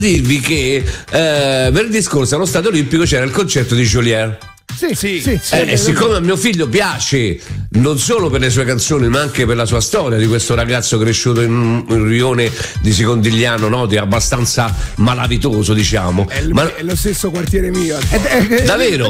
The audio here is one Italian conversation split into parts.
dirvi che venerdì scorso allo Stadio Olimpico c'era il concerto di Joliet. Sì. E siccome a mio figlio piace non solo per le sue canzoni ma anche per la sua storia di questo ragazzo cresciuto in un rione di Sicondigliano, no? Di abbastanza malavitoso, diciamo. È lo stesso quartiere mio. Davvero?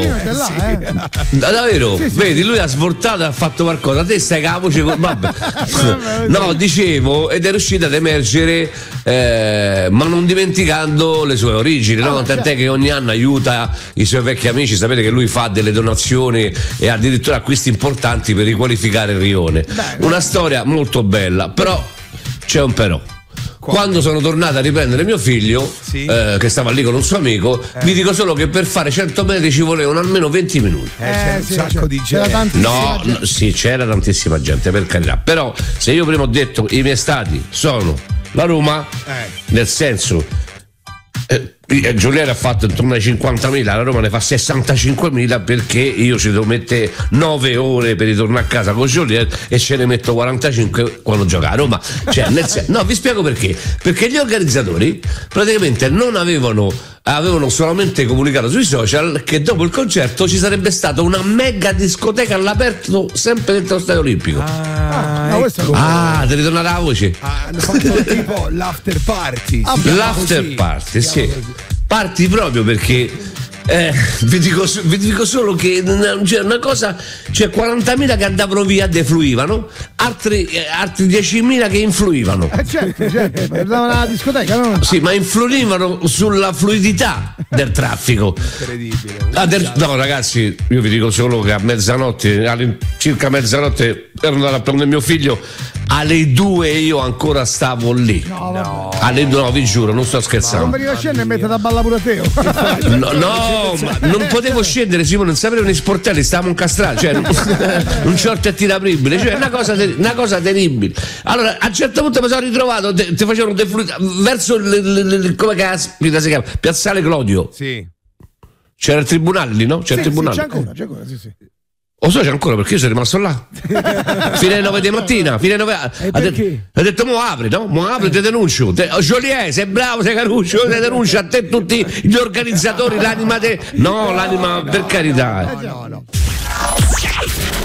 Davvero? Sì. Vedi, lui ha svoltato e ha fatto qualcosa. Te stai capoce vabbè. No, dicevo, ed è riuscito ad emergere ma non dimenticando le sue origini, no? Tant'è che ogni anno aiuta i suoi vecchi amici. Sapete che lui fa delle donazioni e addirittura acquisti importanti per riqualificare il rione. Una storia molto bella, però c'è un però. Quando sono tornato a riprendere mio figlio, che stava lì con un suo amico, vi dico solo che per fare 100 metri ci volevano almeno 20 minuti. C'era un sacco di gente. No, sì, c'era tantissima gente, per carità. Però se io prima ho detto i miei stati sono la Roma, nel senso Giuliano ha fatto intorno ai 50.000, la Roma ne fa 65.000 perché io ci devo mettere 9 ore per ritornare a casa con Giuliano e ce ne metto 45 quando gioca a Roma. Cioè, no, vi spiego perché. Perché gli organizzatori praticamente non avevano solamente comunicato sui social che dopo il concerto ci sarebbe stata una mega discoteca all'aperto sempre dentro lo Stadio Olimpico. Ti ritorna la voce? Hanno fatto tipo l'after party. L'after party, sì. Parti proprio perché vi dico solo che c'è una cosa, cioè 40.000 che andavano via, defluivano, altri 10.000 che influivano. Certo, per la discoteca, no? Sì, ma influivano sulla fluidità del traffico. Incredibile. No, ragazzi, io vi dico solo che a mezzanotte, circa mezzanotte, ero andato a prendere mio figlio. Alle 2 io ancora stavo lì. Alle 2, no, vi giuro, non sto scherzando. Non veniva a scendere e mettere a balla pure a te. No, ma non potevo scendere, Simone, non sapevano i sportelli, stavamo incastrati, cioè un short apribile, cioè una cosa terribile. Allora, a un certo punto mi sono ritrovato, ti facevano verso come caspita si chiama? Piazzale Clodio. Sì. C'era il tribunale lì, no? C'è il tribunale. C'è ancora, sì. Lo so, c'è ancora perché io sono rimasto là fino alle 9 di mattina, ha detto mo apri, no? Mo apri, ti denuncio. Joliet, sei bravo, sei caruccio, ti denuncio a te tutti gli organizzatori, l'anima per carità. No.